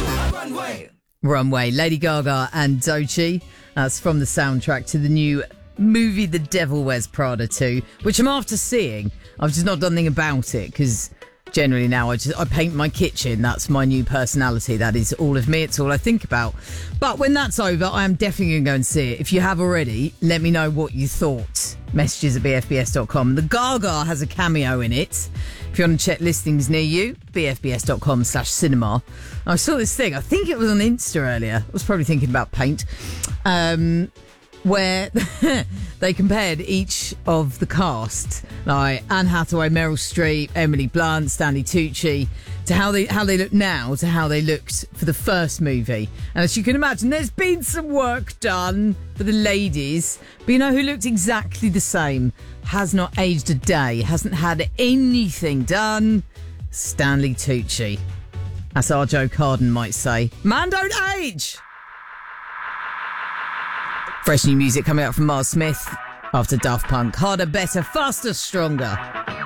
Runway, Lady Gaga and Doechii. That's from the soundtrack to the new movie The Devil Wears Prada 2, which I'm after seeing. I've just not done anything about it because generally now I paint my kitchen. That's my new personality. That is all of me. It's all I think about. But when that's over, I am definitely going to go and see it. If you have already, let me know what you thought. Messages at bfbs.com. The Gaga has a cameo in it. If you want to check listings near you, bfbs.com/cinema. I saw this thing. I think it was on Insta earlier. I was probably thinking about paint. Where they compared each of the cast, like Anne Hathaway, Meryl Streep, Emily Blunt, Stanley Tucci, to how they look now to how they looked for the first movie. And as you can imagine, there's been some work done for the ladies, but you know who looked exactly the same, has not aged a day, hasn't had anything done? Stanley Tucci. As our Joe Carden might say, man don't age! Fresh new music coming out from Miles Smith after Daft Punk. Harder, better, faster, stronger.